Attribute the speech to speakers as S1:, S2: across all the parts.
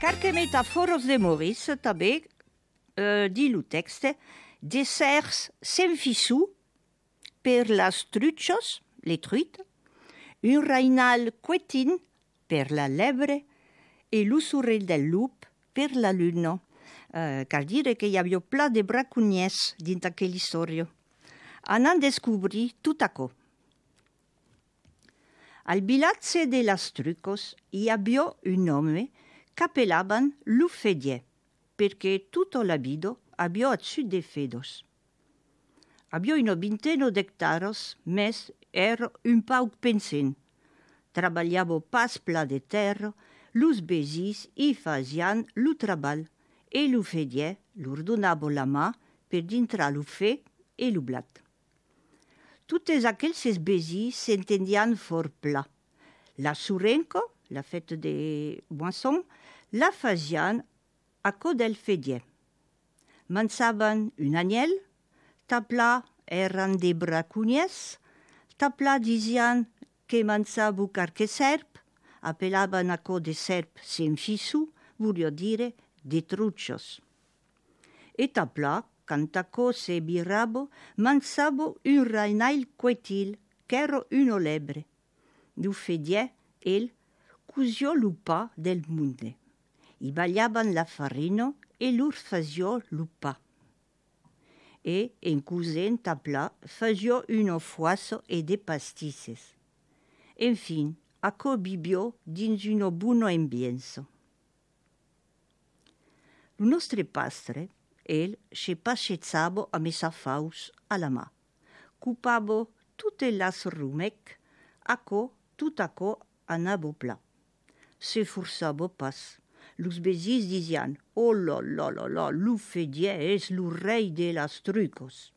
S1: Carque metaforos de Maurice també di lo texte de certs s'enfissù per las truchos, les truites, un reinal quetin per la lebre e l'ussurell del lup per la luna. Cal dire che hi havia pla de braconniers dins aquella història. Anant descobrir tot aquò. Al vilatge de las trucos hi havia un home qu'appelavan l'Ufedier, perché tutto la vida havia atsu de fedos. Havia una vintena d'hectares, mes era un pauc pensent. Treballava pas pla de terra, los besis i fazian lo treball, e l'Ufedier lor donava la mà per dintrar lo fe e lo blat. Totes aquells besis s'entendian fort pla. La surenco, la fête de moisson, la fazian a co del Fedier. Mansavan un agnel, tapla eran de braconniers, tapla dizian que mansavo carque serp, appellavan a co de serp s'enfissù, volia dire de truchos. E tapla, cantaco se birrabo, mansavo un rainail quetil, qu'era una lebre. L'Ufedier, el, cusio lo pa del munde. I bagliavan la farina e lor fazio lo pa. E, en cusent tapla, fazio una foassa e de pastisses. Enfin, aco bibio dins una bona ambienza. Lo nostre pastre, el, se pascezzavo a mesa faus a la mà. Cupavo tutte las rumec, tot aco anavo pla. Se forçavo pas. Los besis dizian, oh la la la la, l'Ufedier és lo rei de las trucos.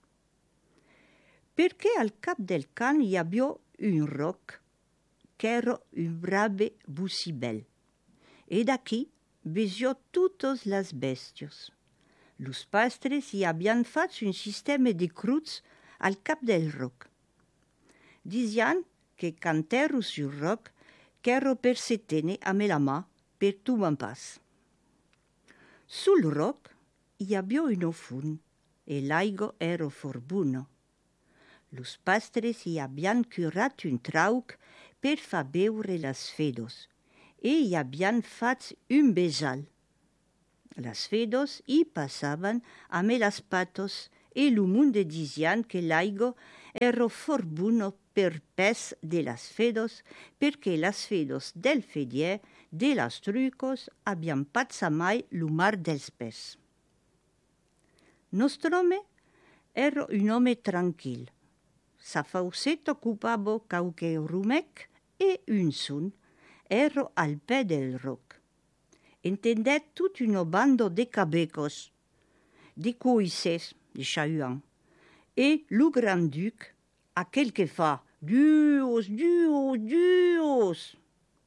S1: Perché al cap del can hi havia un roc qu'era un brave bussibel. E d'aquí vesio totes las bestios. Los pastres hi havian fatz un sistema de cruts al cap del roc. Dizian que cantero sur roc qu'era per se tene a me la mà per toman pas. Sul roc hi havia un fun e l'aigua era fort bona. Los pastres hi havian curat un trauc per fa beure las fedos e hi havian fatz un besal. Las fedos hi passavan a me las patos e lo munde dizian que l'aigua era fort bona per pes de las fedos, perché las fedos del Fedier de las trucos havian patsa mai lo mar dels pes. Nostr'home era un home tranquil. Sa fauceta ocupava quauque rumec e un sun era al pè del roc. Entendet tot una banda de cabecos, de coisses, de chahuans, e lo grand-duc, aquel que fa «Dios, Dios, Dios!»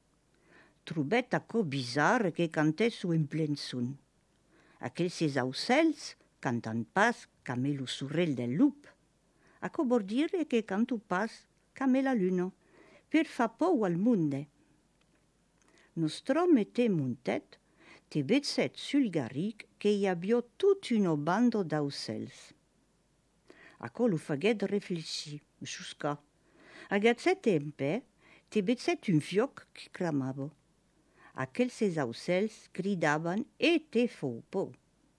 S1: Trobèt aquò bizarre que cantesso en plen son. Aquells aucells cantan pas camè lo surrell del lup. Aquò vor dire que canto pas camè la luna, per fa pou al munde. Nostr'home te montet, te vetzet sul garric que hi havia tot una banda d'aucells. Aquò lo faguet reflexir, jusqu'à. Agatzet en pè, te vetzet un fioc que cramava. Aquells aucells cridavan e te fou por.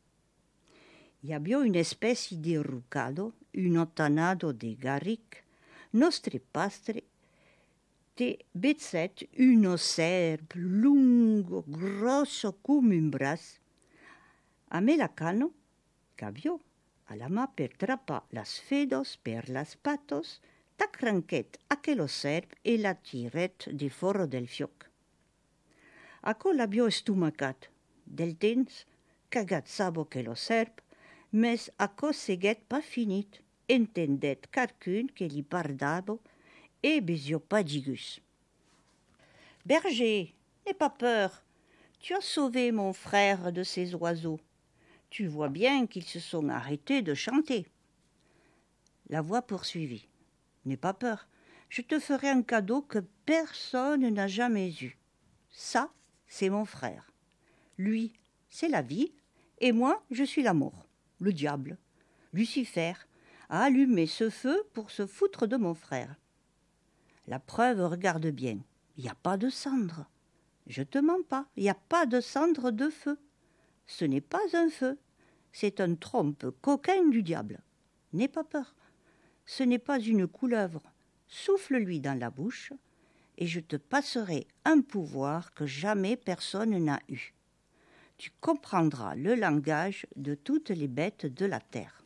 S1: Hi havia una espècie de rucado, un antanado de garric. Nostre pastre te vetzet una serp lunga, grossa com un braç. A me la cano, qu'havia a la mà per trapar las fedos per las patos, t'acranquet aquella serp e la tiret de fora del fioc. Aquò l'havia estomacat, del temps qu'agatzava aquella serp, mes aquò seguet pas finit, entendet carcun que li pardava e besio pas digus. Berger, n'aie pas peur, tu as sauvé mon frère de ces oiseaux. Tu vois bien qu'ils se sont arrêtés de chanter. La voix poursuivit. N'aie pas peur, je te ferai un cadeau que personne n'a jamais eu. Ça, c'est mon frère. Lui, c'est la vie, et moi, je suis la mort, le diable. Lucifer a allumé ce feu pour se foutre de mon frère. La preuve, regarde bien, il n'y a pas de cendre. Je te mens pas, il n'y a pas de cendre de feu. Ce n'est pas un feu, c'est un trompe coquin du diable. N'aie pas peur, ce n'est pas une couleuvre. Souffle-lui dans la bouche, et je te passerai un pouvoir que jamais personne n'a eu. Tu comprendras le langage de toutes les bêtes de la terre.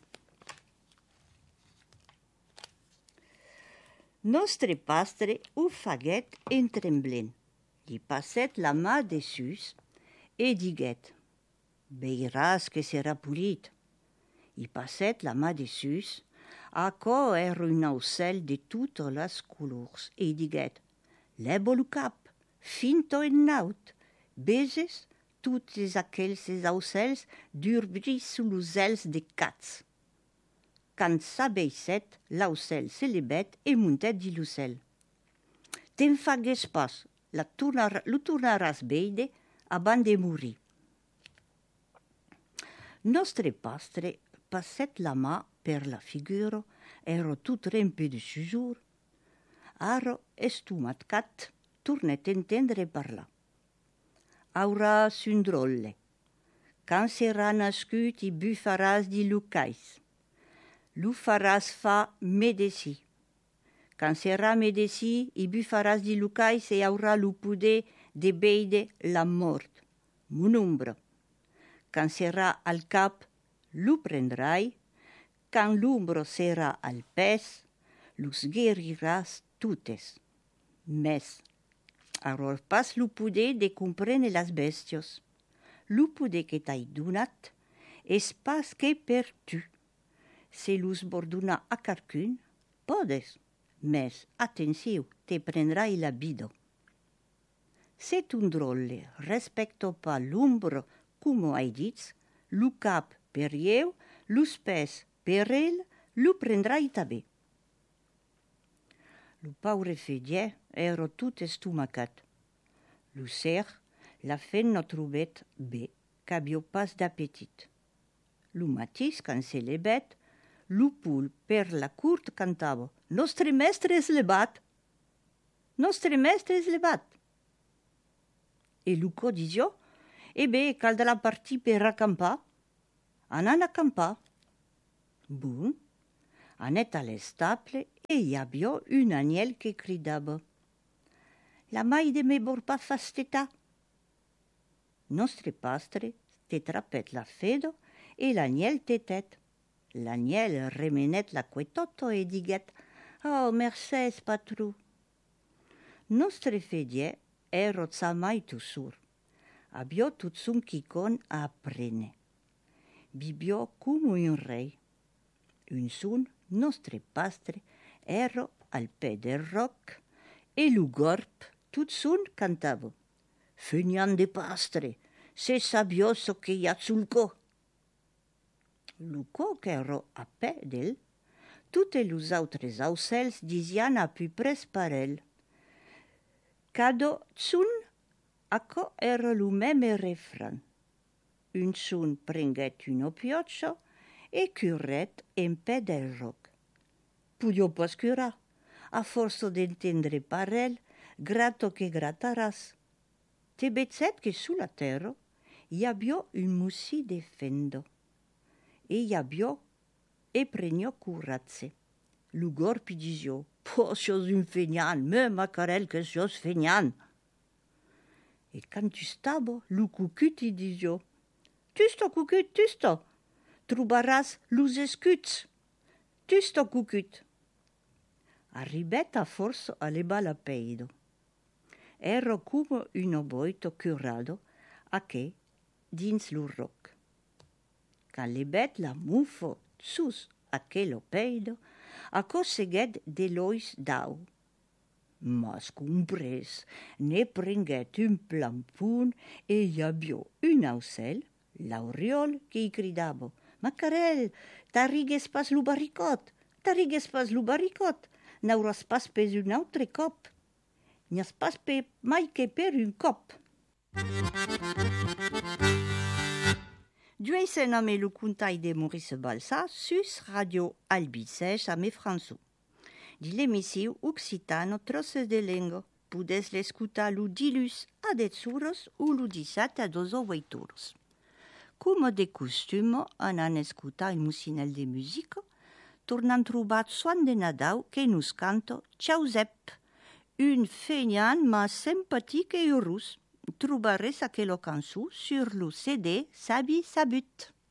S1: Nostre pastre ho faguet en tremblent. Li passet la mà dessus et diguet: Veiràs que serà polit. I passet la mà dessus, aquò era un aucel de toutes les couleurs, et diguet: Lèvo lo cap, finto en naut, beses tots aquells aucels d'urbri sous los els de cats. Quand s'abaisset, l'aucel se levèt e montet di l'ocel. Te'n fagues pas, lo tornaràs veide abans de morir. Nostre pastre passet la mà per la figura, ero tot rempli de susur. Ara, estomatcat, tornet a entendre parlar. Auràs un drolle. Quand serà nascut i bufaràs di lucais. Lo faràs fa medeci. Quand serà medeci i bufaràs di lucais e aurà lo poder de veide la mort, mon ombra. Quand serà al cap, lo prendrai. Quand l'ombra serà al pes, los gueriràs totes. Mes, auràs pas lo poder de comprendre las bèstios. Lo poder que t'hai donat és pas que per tu. Se los bordona a carcun, podes, mes, atenció, te prendrai la vida. C'est un drolle, respecto pas l'ombra, como hai dit, lo cap per eu, los pes per el, lo prendrai també. Lo paure fedier era tot estomacat. Lo cer la fe no trobet bé, qu'avió pas d'apetit. Lo matís, quand se levèt, lo poul per la court cantava: Nostre mestre és levat! Nostre mestre és levat! E lo co disió: E bé, caldrà partir per acampar. Anan acampar. Bon, anet a l'estable e hi havia un agnel que cridava: La mai de me vor pas fasteta. Nostre pastre te trapet la fedo e l'agnel tetet. L'agnel remenet la quetoto e diguet: Oh, mercès, patru. Nostre fedier ero zamai tussur. Abio tot son quicon a aprene. Vivio como un rei. Un son, nostre pastre, ero al pe del roc e lo gorp tot son cantava: Fenian de pastre, se sabioso que hi ha sul co. Lo coq ero a pe d'el, totes los autres aucels disian a pu pres parel. Cado sun, aquò era lo meme refran. Un son prenguet un opioccio e curret en pe del roc. Pudio pas curar, a força d'entendre parel, grato que grataràs. Te betzet que su la terra hi havia un mussi de fendo. E hi havia e prenio curatze. Lo gorpi disio: Po, sos un fenian, me macarel que sos fenian. E quand tu stavo, lo cucut i disio: Tusto, cucut, tusto, trobaràs los escuts. Tusto, cucut. Arribet a força a levar la peido. Ero come un oboito curado a che dins lo roc. Quand lebet la mufo sus aquel peido, a conseguet de lois d'au. Mas compres, ne prenguet un plampun e hi havia un aucel, l'auriol, que hi cridava: Macarel, t'arrigues pas lo barricot, t'arrigues pas lo barricot, n'auràs pas pes un altre cop. N'has pas mai que per un cop. Tornèssen a me lo contai de Maurice Balsà sus Radio Albicès a me François. Di l'emissiu Occitano Trosses de Lengo. Pudes l'escutar lo dilus a 10 horas o lo 17 a 2 horas. Come de costume, anan escutar il musinel de musica, tornant trobat soan de Nadau che nos canto Ciao Zepp, un fenian ma simpatic e heureux. Trobarès aquela cançó sur lo CD Sabi Sabut.